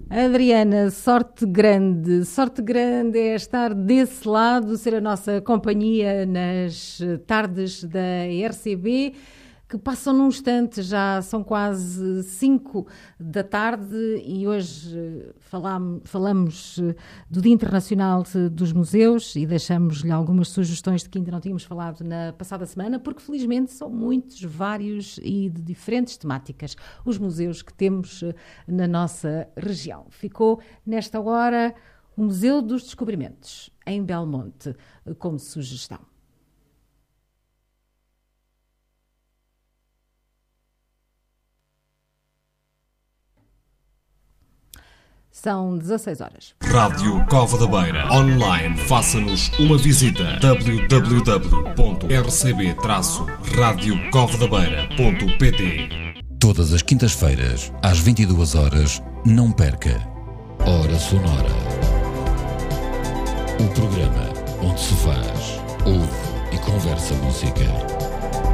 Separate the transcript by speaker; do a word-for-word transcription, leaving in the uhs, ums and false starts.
Speaker 1: Adriana, sorte grande, sorte grande é estar desse lado, ser a nossa companhia nas tardes da R C B, que passam num instante, já são quase cinco da tarde e hoje falamos, falamos do Dia Internacional dos Museus e deixamos-lhe algumas sugestões de que ainda não tínhamos falado na passada semana, porque felizmente são muitos, vários e de diferentes temáticas os museus que temos na nossa região. Ficou nesta hora o Museu dos Descobrimentos, em Belmonte, como sugestão. São dezasseis horas.
Speaker 2: Rádio Cova da Beira. Online. Faça-nos uma visita. w w w ponto r c b traço rádio cova da beira ponto p t.
Speaker 3: Todas as quintas-feiras, às vinte e duas horas, não perca Hora Sonora. O programa onde se faz, ouve e conversa música.